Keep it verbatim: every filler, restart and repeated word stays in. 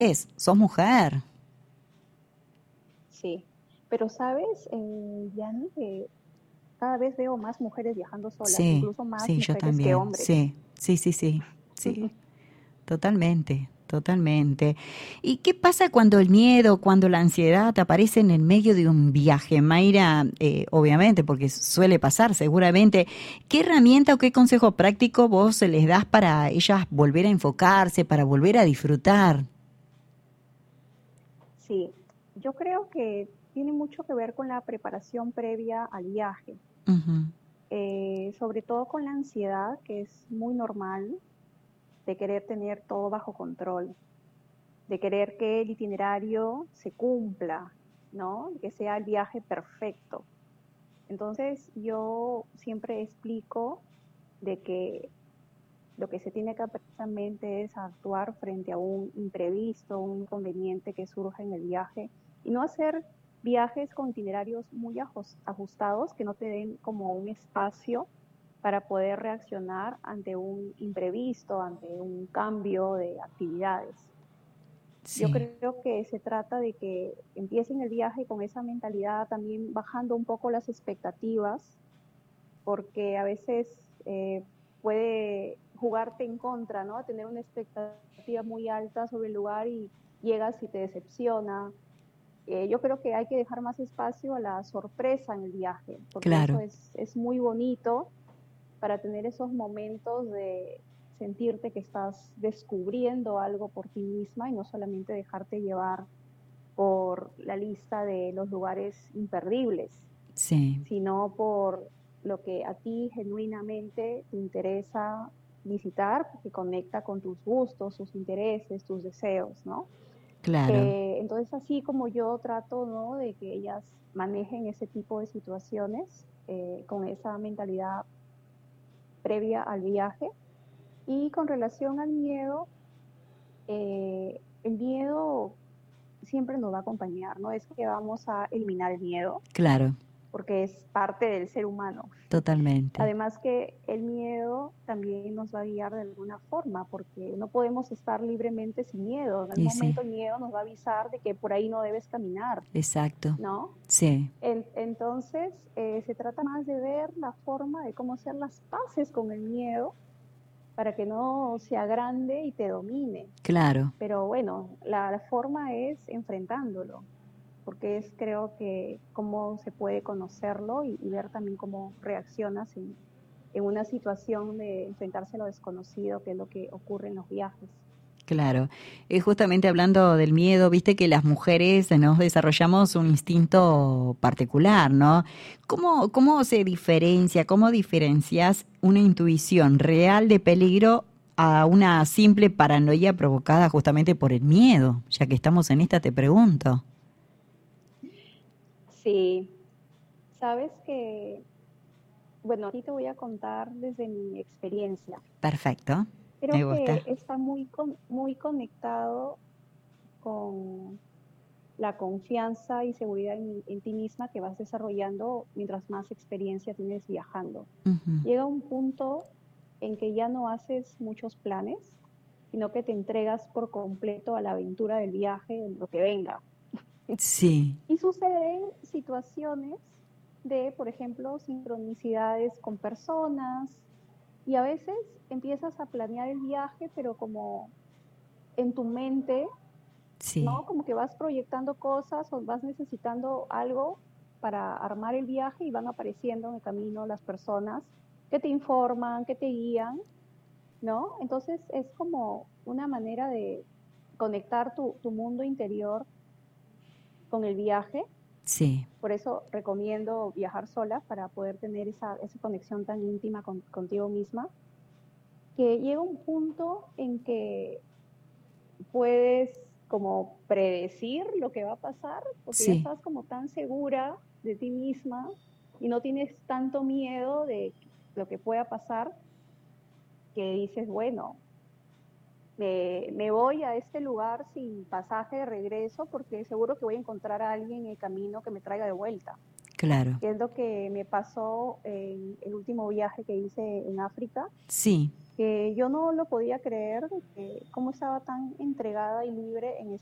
es, sos mujer. Sí, pero sabes, eh, Yanni, que cada vez veo más mujeres viajando solas, Sí, incluso más sí, yo mujeres que también, hombres. sí, sí, sí, sí, sí, totalmente, totalmente. ¿Y qué pasa cuando el miedo, cuando la ansiedad aparece en el medio de un viaje? Mayra, eh, obviamente, porque suele pasar seguramente, ¿qué herramienta o qué consejo práctico vos les das para ellas volver a enfocarse, para volver a disfrutar? Sí, yo creo que tiene mucho que ver con la preparación previa al viaje, Ujú. eh, sobre todo con la ansiedad, que es muy normal, de querer tener todo bajo control, de querer que el itinerario se cumpla, ¿no? Que sea el viaje perfecto. Entonces, yo siempre explico de que lo que se tiene que hacer precisamente es actuar frente a un imprevisto, un inconveniente que surja en el viaje y no hacer viajes con itinerarios muy ajustados que no te den como un espacio para poder reaccionar ante un imprevisto, ante un cambio de actividades. Yo Sí, creo que se trata de que empiecen el viaje con esa mentalidad, también bajando un poco las expectativas, porque a veces eh, puede jugarte en contra, ¿no? Tener una expectativa muy alta sobre el lugar y llegas y te decepciona. Eh, yo creo que hay que dejar más espacio a la sorpresa en el viaje, porque eso claro. es, es muy bonito para tener esos momentos de sentirte que estás descubriendo algo por ti misma y no solamente dejarte llevar por la lista de los lugares imperdibles, Sí. sino por lo que a ti genuinamente te interesa visitar, porque conecta con tus gustos, tus intereses, tus deseos, ¿no? Claro, Eh, entonces, así como yo trato, ¿no?, de que ellas manejen ese tipo de situaciones eh, con esa mentalidad previa al viaje. Y con relación al miedo, eh, el miedo siempre nos va a acompañar, no es que vamos a eliminar el miedo, claro, porque es parte del ser humano. totalmente. Además que el miedo también nos va a guiar de alguna forma, porque no podemos estar libremente sin miedo. En algún Y sí, momento el miedo nos va a avisar de que por ahí no debes caminar, exacto. ¿no? Sí, En, entonces, eh, se trata más de ver la forma de cómo hacer las paces con el miedo para que no se agrande y te domine. claro. Pero bueno, la, la forma es enfrentándolo, porque es creo que cómo se puede conocerlo y, y ver también cómo reaccionas en, en una situación de enfrentarse a lo desconocido, que es lo que ocurre en los viajes. Claro, es justamente hablando del miedo, viste que las mujeres nos desarrollamos un instinto particular, ¿no? ¿Cómo, cómo se diferencia, cómo diferencias una intuición real de peligro a una simple paranoia provocada justamente por el miedo? Ya que estamos en esta, te pregunto. Sí, sabes que, bueno, aquí te voy a contar desde mi experiencia. Perfecto, me Creo que gusta. está muy, con, muy conectado con la confianza y seguridad en, en ti misma que vas desarrollando mientras más experiencia tienes viajando. Ujú. Llega un punto en que ya no haces muchos planes, sino que te entregas por completo a la aventura del viaje, en lo que venga. Sí, Y suceden situaciones de, por ejemplo, sincronicidades con personas, y a veces empiezas a planear el viaje, pero como en tu mente, sí, ¿no? Como que vas proyectando cosas o vas necesitando algo para armar el viaje y van apareciendo en el camino las personas que te informan, que te guían, ¿no? Entonces es como una manera de conectar tu, tu mundo interior con el viaje. sí, Por eso recomiendo viajar sola para poder tener esa, esa conexión tan íntima con, contigo misma, que llega un punto en que puedes como predecir lo que va a pasar, porque ya sí. estás como tan segura de ti misma y no tienes tanto miedo de lo que pueda pasar, que dices, bueno, me, me voy a este lugar sin pasaje de regreso porque seguro que voy a encontrar a alguien en el camino que me traiga de vuelta, Claro. que es lo que me pasó en el último viaje que hice en África, Sí, que yo no lo podía creer, que cómo estaba tan entregada y libre en